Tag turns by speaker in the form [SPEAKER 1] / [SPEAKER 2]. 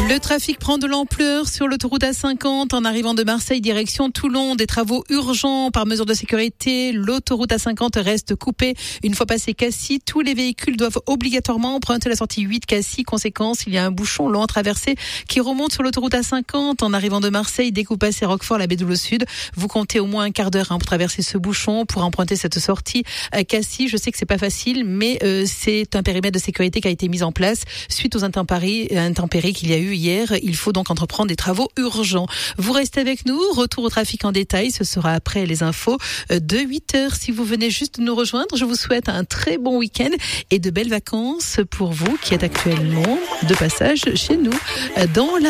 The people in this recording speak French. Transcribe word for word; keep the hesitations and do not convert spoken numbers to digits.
[SPEAKER 1] Le trafic prend de l'ampleur sur l'autoroute A cinquante en arrivant de Marseille direction Toulon. Des travaux urgents par mesure de sécurité. L'autoroute A cinquante reste coupée. Une fois passé Cassis, tous les véhicules doivent obligatoirement emprunter la sortie huit Cassis. Conséquence, il y a un bouchon long à traverser qui remonte sur l'autoroute A cinquante en arrivant de Marseille. Dès que vous passez Roquefort, la baie d'Oulot Sud, vous comptez au moins un quart d'heure hein, pour traverser ce bouchon, pour emprunter cette sortie à Cassis. Je sais que c'est pas facile, mais euh, c'est un périmètre de sécurité qui a été mis en place suite aux intempéries, intempéries qu'il y a eu hier. Il faut donc entreprendre des travaux urgents. Vous restez avec nous. Retour au trafic en détail. Ce sera après les infos de huit heures. Si vous venez juste nous rejoindre, je vous souhaite un très bon week-end et de belles vacances pour vous qui êtes actuellement de passage chez nous dans la